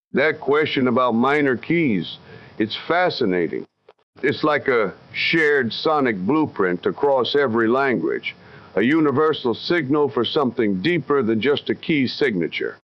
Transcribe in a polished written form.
That question about minor keys, it's fascinating. It's like a shared sonic blueprint across every language, a universal signal for something deeper than just a key signature.